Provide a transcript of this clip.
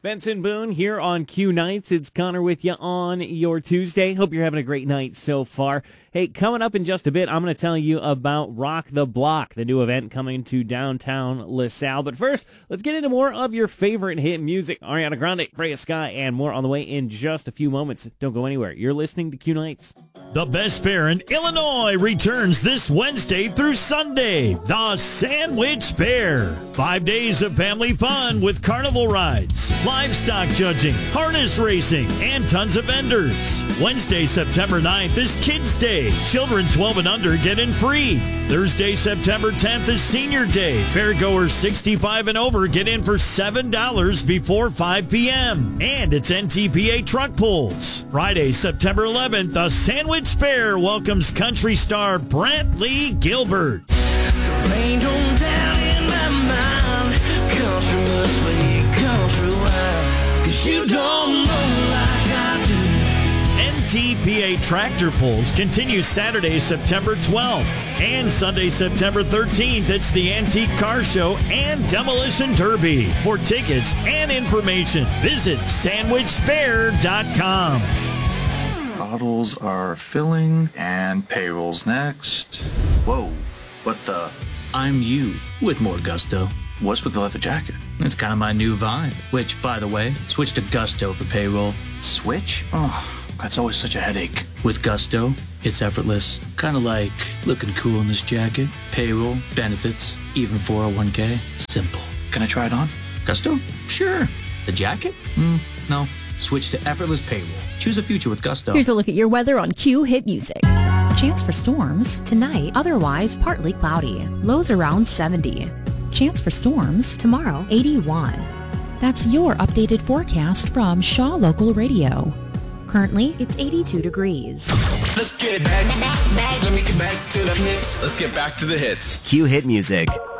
Benson Boone here on Q Nights. It's Connor with you on your Tuesday. Hope you're having a great night so far. Hey, coming up in just a bit, I'm going to tell you about Rock the Block, the new event coming to downtown LaSalle. But first, let's get into more of your favorite hit music. Ariana Grande, Freya Sky, and more on the way in just a few moments. Don't go anywhere. You're listening to Q Nights. The Best Fair in Illinois returns this Wednesday through Sunday. The Sandwich Fair. 5 days of family fun with carnival rides, livestock judging, harness racing, and tons of vendors. Wednesday, September 9th is Kids Day. Children 12 and under get in free. Thursday, September 10th is Senior Day. Fairgoers 65 and over get in for $7 before 5 p.m. And it's NTPA truck pulls. Friday, September 11th, the Sandwich Fair welcomes country star Brantley Gilbert. The rain don't down in my mind, country must be country wild, 'cause you don't know like I do. NTPA tractor pulls continue Saturday, September 12th, and Sunday, September 13th. It's the Antique Car Show and Demolition Derby. For tickets and information, visit sandwichfair.com. Bottles are filling, and payroll's next. Whoa, what the? I'm you with more gusto. What's with the leather jacket? It's kind of my new vibe, which, by the way, switch to Gusto for payroll. Switch? Oh, that's always such a headache. With Gusto, it's effortless. Kind of like looking cool in this jacket. Payroll, benefits, even 401k. Simple. Can I try it on? Gusto? Sure. The jacket? No. Switch to effortless payroll. Choose a future with Gusto. Here's a look at your weather on Q Hit Music. Chance for storms tonight, otherwise partly cloudy. Lows around 70. Chance for storms tomorrow, 81. That's your updated forecast from Shaw Local Radio. Currently, it's 82 degrees. Let's get back. Let me get back to the hits. Let's get back to the hits. Q Hit Music.